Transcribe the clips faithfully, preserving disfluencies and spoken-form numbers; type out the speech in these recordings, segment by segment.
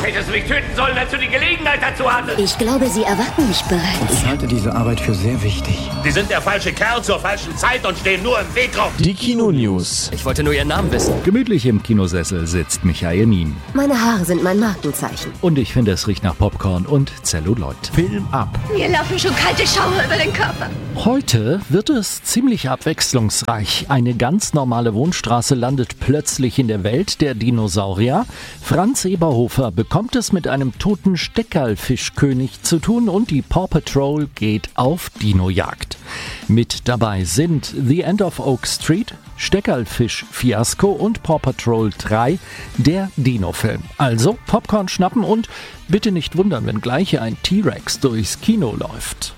Hättest du mich töten sollen, als du die Gelegenheit dazu hattest. Ich glaube, Sie erwarten mich bereits. Ich halte diese Arbeit für sehr wichtig. Sie sind der falsche Kerl zur falschen Zeit und stehen nur im Weg rum. Die Kino-News. Ich wollte nur Ihren Namen wissen. Gemütlich im Kinosessel sitzt Michael Mien. Meine Haare sind mein Markenzeichen. Und ich finde, es riecht nach Popcorn und Zelluloid. Film ab. Mir laufen schon kalte Schauer über den Körper. Heute wird es ziemlich abwechslungsreich. Eine ganz normale Wohnstraße landet plötzlich in der Welt der Dinosaurier. Franz Eberhofer bekommt es mit einem toten Steckerlfischkönig zu tun und die Paw Patrol geht auf Dinojagd. Mit dabei sind The End of Oak Street, Steckerlfisch-Fiasko und Paw Patrol drei, der Dino-Film. Also Popcorn schnappen und bitte nicht wundern, wenn gleich ein T-Rex durchs Kino läuft.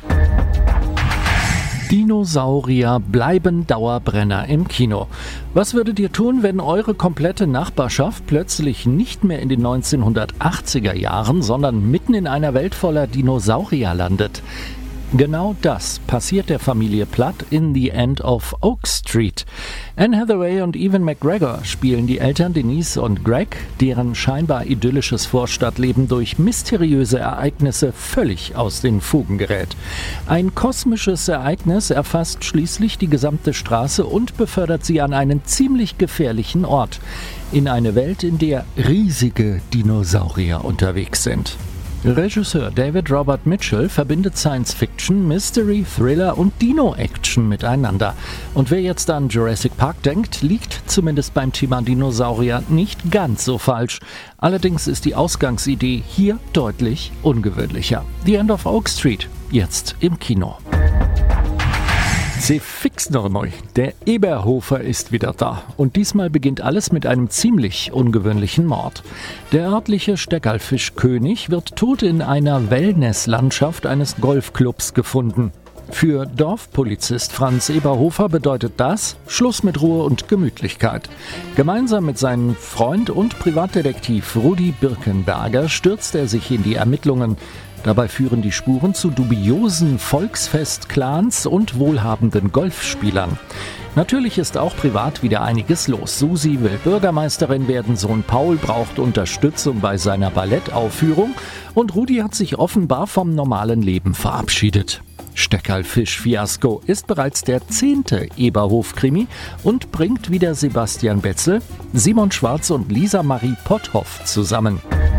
Dinosaurier bleiben Dauerbrenner im Kino. Was würdet ihr tun, wenn eure komplette Nachbarschaft plötzlich nicht mehr in den neunzehnhundertachtziger Jahren, sondern mitten in einer Welt voller Dinosaurier landet? Genau das passiert der Familie Platt in The End of Oak Street. Anne Hathaway und Ewan McGregor spielen die Eltern Denise und Greg, deren scheinbar idyllisches Vorstadtleben durch mysteriöse Ereignisse völlig aus den Fugen gerät. Ein kosmisches Ereignis erfasst schließlich die gesamte Straße und befördert sie an einen ziemlich gefährlichen Ort. In eine Welt, in der riesige Dinosaurier unterwegs sind. Regisseur David Robert Mitchell verbindet Science-Fiction, Mystery, Thriller und Dino-Action miteinander. Und wer jetzt an Jurassic Park denkt, liegt zumindest beim Thema Dinosaurier nicht ganz so falsch. Allerdings ist die Ausgangsidee hier deutlich ungewöhnlicher. The End of Oak Street, jetzt im Kino. Sie fix noch neu. Der Eberhofer ist wieder da. Und diesmal beginnt alles mit einem ziemlich ungewöhnlichen Mord. Der örtliche Steckerlfischkönig wird tot in einer Wellnesslandschaft eines Golfclubs gefunden. Für Dorfpolizist Franz Eberhofer bedeutet das Schluss mit Ruhe und Gemütlichkeit. Gemeinsam mit seinem Freund und Privatdetektiv Rudi Birkenberger stürzt er sich in die Ermittlungen. Dabei führen die Spuren zu dubiosen Volksfest-Clans und wohlhabenden Golfspielern. Natürlich ist auch privat wieder einiges los. Susi will Bürgermeisterin werden, Sohn Paul braucht Unterstützung bei seiner Ballettaufführung und Rudi hat sich offenbar vom normalen Leben verabschiedet. Steckerlfisch-Fiasko ist bereits der zehnte Eberhof-Krimi und bringt wieder Sebastian Betzel, Simon Schwarz und Lisa Marie Potthoff zusammen.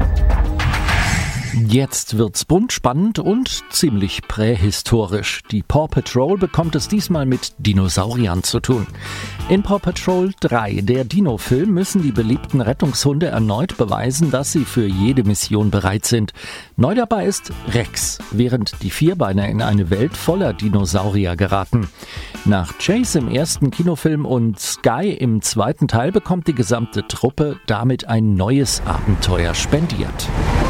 Jetzt wird's bunt, spannend und ziemlich prähistorisch. Die Paw Patrol bekommt es diesmal mit Dinosauriern zu tun. In Paw Patrol drei, der Dino-Film, müssen die beliebten Rettungshunde erneut beweisen, dass sie für jede Mission bereit sind. Neu dabei ist Rex, während die Vierbeiner in eine Welt voller Dinosaurier geraten. Nach Chase im ersten Kinofilm und Sky im zweiten Teil bekommt die gesamte Truppe damit ein neues Abenteuer spendiert.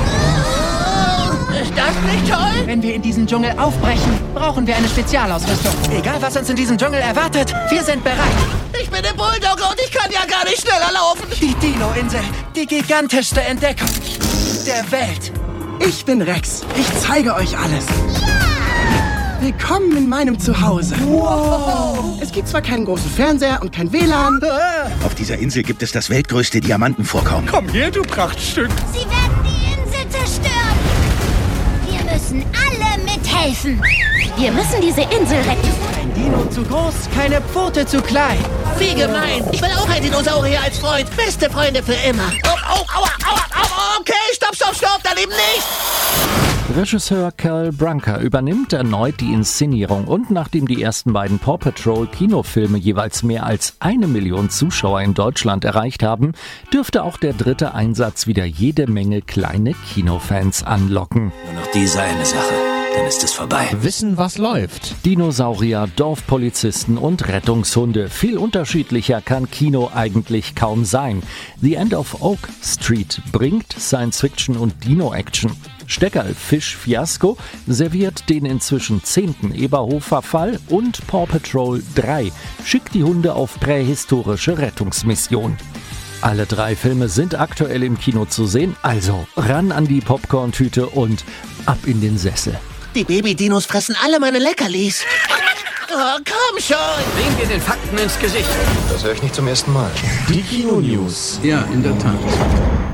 Ist das nicht toll? Wenn wir in diesen Dschungel aufbrechen, brauchen wir eine Spezialausrüstung. Egal, was uns in diesem Dschungel erwartet, wir sind bereit. Ich bin der Bulldogger und ich kann ja gar nicht schneller laufen. Die Dino-Insel, die gigantischste Entdeckung der Welt. Ich bin Rex. Ich zeige euch alles. Ja! Willkommen in meinem Zuhause. Wow! Es gibt zwar keinen großen Fernseher und kein W L A N. Auf dieser Insel gibt es das weltgrößte Diamantenvorkommen. Komm her, du Prachtstück. Sie werden die Insel zerstören. Wir müssen alle mithelfen. Wir müssen diese Insel retten. Ein Dino zu groß, keine Pfote zu klein. Wie gemein. Ich will auch ein Dinosaurier als Freund. Beste Freunde für immer. Oh, oh, aua, aua, aua. Okay, stopp, stopp, stopp. Daneben nicht. Regisseur Cal Branca übernimmt erneut die Inszenierung und nachdem die ersten beiden Paw Patrol Kinofilme jeweils mehr als eine Million Zuschauer in Deutschland erreicht haben, dürfte auch der dritte Einsatz wieder jede Menge kleine Kinofans anlocken. Nur noch diese eine Sache, dann ist es vorbei. Wissen, was läuft. Dinosaurier, Dorfpolizisten und Rettungshunde. Viel unterschiedlicher kann Kino eigentlich kaum sein. The End of Oak Street bringt Science-Fiction und Dino-Action. Steckerlfisch-Fiasko serviert den inzwischen zehnten Eberhofer-Fall und Paw Patrol drei schickt die Hunde auf prähistorische Rettungsmission. Alle drei Filme sind aktuell im Kino zu sehen, also ran an die Popcorn-Tüte und ab in den Sessel. Die Baby-Dinos fressen alle meine Leckerlis. Oh, komm schon! Sehen wir den Fakten ins Gesicht. Das höre ich nicht zum ersten Mal. Die Kino-News. Ja, in der Tat.